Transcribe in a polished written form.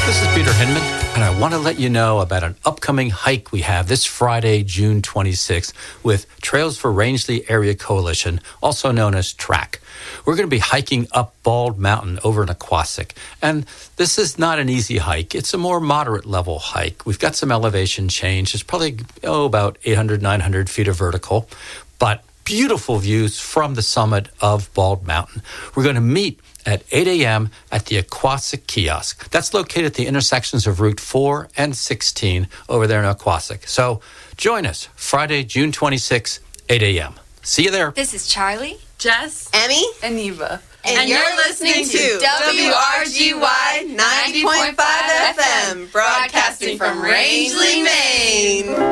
This is Peter Hinman, and I want to let you know about an upcoming hike we have this Friday, June 26th, with Trails for Rangeley Area Coalition, also known as TRAC. We're going to be hiking up Bald Mountain over in Aquasic, and this is not an easy hike. It's a more moderate level hike. We've got some elevation change. It's probably, about 800, 900 feet of vertical, but beautiful views from the summit of Bald Mountain. We're going to meet at 8 a.m. at the Aquasic Kiosk. That's located at the intersections of Route 4 and 16 over there in Aquasic. So join us Friday, June 26, 8 a.m. See you there. This is Charlie, Jess, Emmy, and Neva. And you're listening to WRGY 90.5 FM, broadcasting from Rangeley, Maine.